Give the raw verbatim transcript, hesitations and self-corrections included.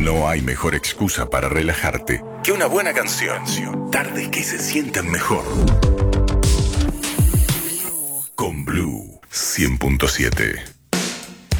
No hay mejor excusa para relajarte que una buena canción. Tardes que se sienten mejor. Con Blue cien punto siete.